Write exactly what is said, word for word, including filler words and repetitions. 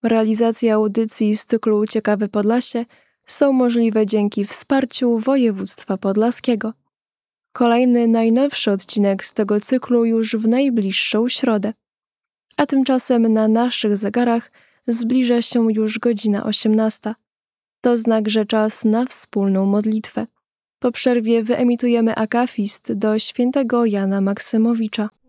Realizacja audycji z cyklu Ciekawe Podlasie są możliwe dzięki wsparciu województwa podlaskiego. Kolejny, najnowszy odcinek z tego cyklu już w najbliższą środę. A tymczasem na naszych zegarach zbliża się już godzina osiemnasta. To znak, że czas na wspólną modlitwę. Po przerwie wyemitujemy akafist do świętego Jana Maksymowicza.